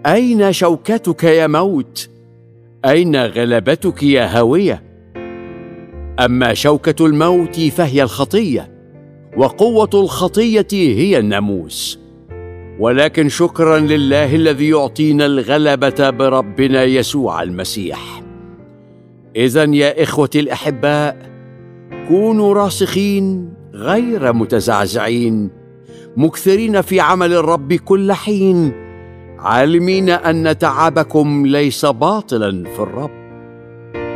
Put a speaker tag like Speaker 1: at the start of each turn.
Speaker 1: أين شوكتك يا موت؟ أين غلبتك يا هاوية؟ أما شوكة الموت فهي الخطية، وقوة الخطية هي الناموس. ولكن شكرا لله الذي يعطينا الغلبة بربنا يسوع المسيح. إذن يا إخوتي الأحباء، كونوا راسخين غير متزعزعين، مكثرين في عمل الرب كل حين، عالمين أن تعبكم ليس باطلا في الرب.